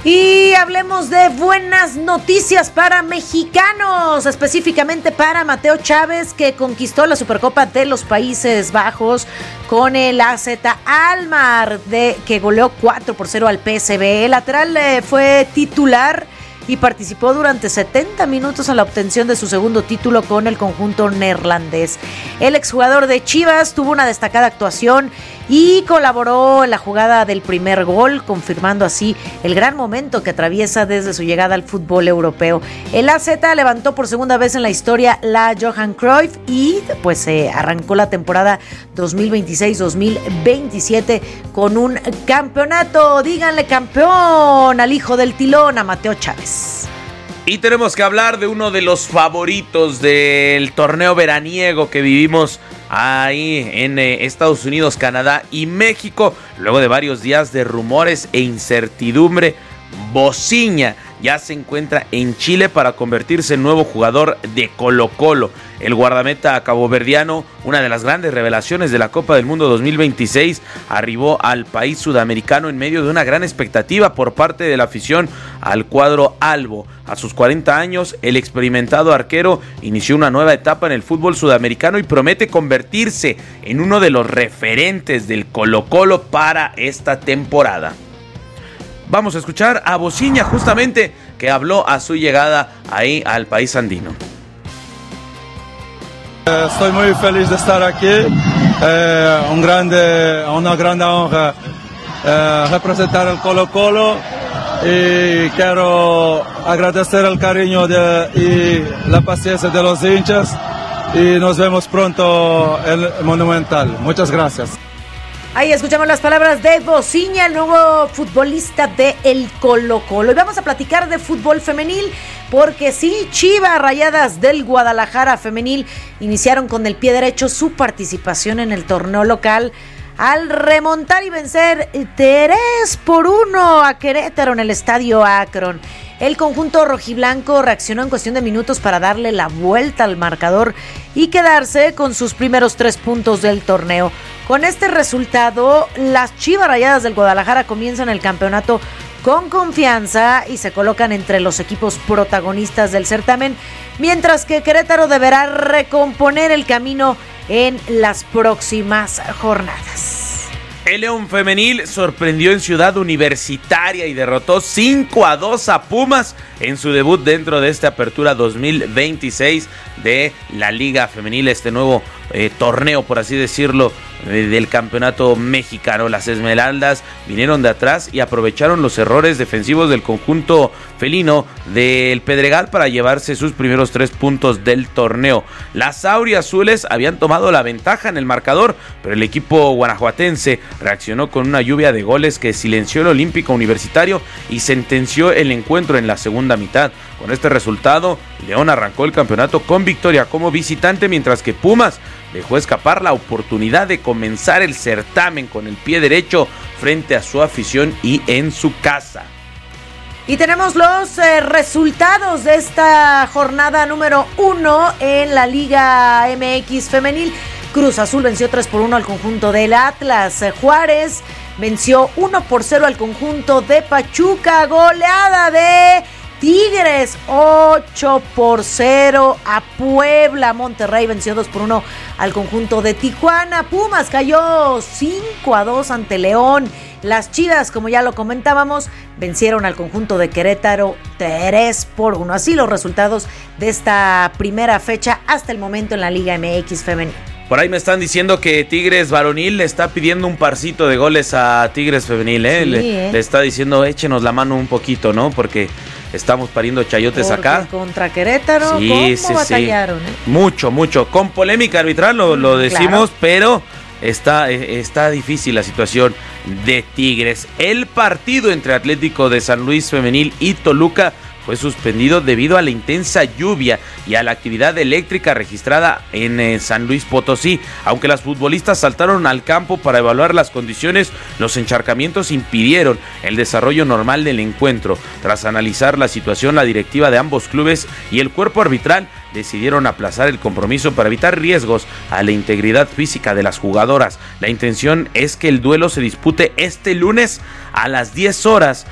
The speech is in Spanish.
Y hablemos de buenas noticias para mexicanos, específicamente para Mateo Chávez, que conquistó la Supercopa de los Países Bajos con el AZ Alkmaar, que goleó 4-0 al PSV. El lateral fue titular y participó durante 70 minutos en la obtención de su segundo título con el conjunto neerlandés. El exjugador de Chivas tuvo una destacada actuación y colaboró en la jugada del primer gol, confirmando así el gran momento que atraviesa desde su llegada al fútbol europeo. El AZ levantó por segunda vez en la historia la Johan Cruyff y pues arrancó la temporada 2026-2027 con un campeonato. Díganle campeón al hijo del Tilón, a Mateo Chávez. Y tenemos que hablar de uno de los favoritos del torneo veraniego que vivimos ahí en Estados Unidos, Canadá y México. Luego de varios días de rumores e incertidumbre, Bociña ya se encuentra en Chile para convertirse en nuevo jugador de Colo-Colo. El guardameta caboverdiano, una de las grandes revelaciones de la Copa del Mundo 2026, arribó al país sudamericano en medio de una gran expectativa por parte de la afición al cuadro albo. A sus 40 años, el experimentado arquero inició una nueva etapa en el fútbol sudamericano y promete convertirse en uno de los referentes del Colo-Colo para esta temporada. Vamos a escuchar a Bociña, justamente, que habló a su llegada ahí al país andino. Estoy muy feliz de estar aquí. Una grande honra representar el Colo-Colo y quiero agradecer el cariño y la paciencia de los hinchas y nos vemos pronto en el Monumental. Muchas gracias. Ahí escuchamos las palabras de Bociña, el nuevo futbolista de el Colo-Colo. Y vamos a platicar de fútbol femenil, porque sí, Chivas Rayadas del Guadalajara femenil iniciaron con el pie derecho su participación en el torneo local al remontar y vencer 3-1 a Querétaro en el estadio Akron. El conjunto rojiblanco reaccionó en cuestión de minutos para darle la vuelta al marcador y quedarse con sus primeros 3 puntos del torneo. Con este resultado, las Chivas Rayadas del Guadalajara comienzan el campeonato con confianza y se colocan entre los equipos protagonistas del certamen, mientras que Querétaro deberá recomponer el camino en las próximas jornadas. El León femenil sorprendió en Ciudad Universitaria y derrotó 5-2 a Pumas en su debut dentro de esta apertura 2026 de la Liga Femenil, este nuevo torneo, por así decirlo, del campeonato mexicano. Las Esmeraldas vinieron de atrás y aprovecharon los errores defensivos del conjunto felino del Pedregal para llevarse sus primeros 3 puntos del torneo. Las auriazules habían tomado la ventaja en el marcador, pero el equipo guanajuatense reaccionó con una lluvia de goles que silenció el Olímpico Universitario y sentenció el encuentro en la segunda mitad. Con este resultado, León arrancó el campeonato con victoria como visitante, mientras que Pumas dejó escapar la oportunidad de comenzar el certamen con el pie derecho frente a su afición y en su casa. Y tenemos los resultados de esta jornada número 1 en la Liga MX femenil. Cruz Azul venció 3-1 al conjunto del Atlas. Juárez venció 1-0 al conjunto de Pachuca. Goleada de Tigres, 8-0 a Puebla. Monterrey venció 2-1 al conjunto de Tijuana. Pumas cayó 5-2 ante León. Las Chivas, como ya lo comentábamos, vencieron al conjunto de Querétaro 3-1. Así los resultados de esta primera fecha hasta el momento en la Liga MX femenil. Por ahí me están diciendo que Tigres varonil le está pidiendo un parcito de goles a Tigres femenil, ¿eh? Sí, le está diciendo, échenos la mano un poquito, ¿no? Porque estamos pariendo chayotes acá. Contra Querétaro, sí, ¿cómo batallaron? Mucho. Con polémica arbitral, lo decimos, claro. Pero está difícil la situación de Tigres. El partido entre Atlético de San Luis femenil y Toluca fue suspendido debido a la intensa lluvia y a la actividad eléctrica registrada en San Luis Potosí. Aunque las futbolistas saltaron al campo para evaluar las condiciones, los encharcamientos impidieron el desarrollo normal del encuentro. Tras analizar la situación, la directiva de ambos clubes y el cuerpo arbitral decidieron aplazar el compromiso para evitar riesgos a la integridad física de las jugadoras. La intención es que el duelo se dispute este lunes a las 10 horas